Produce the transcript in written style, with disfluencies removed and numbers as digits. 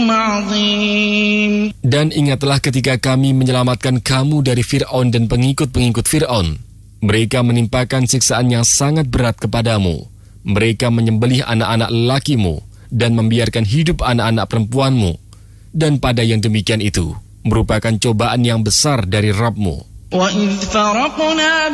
Dan ingatlah ketika kami menyelamatkan kamu dari Fir'aun dan pengikut-pengikut Fir'aun. Mereka menimpakan siksaan yang sangat berat kepadamu. Mereka menyembelih anak-anak lelakimu dan membiarkan hidup anak-anak perempuanmu. Dan pada yang demikian itu merupakan cobaan yang besar dari Rabb-Mu.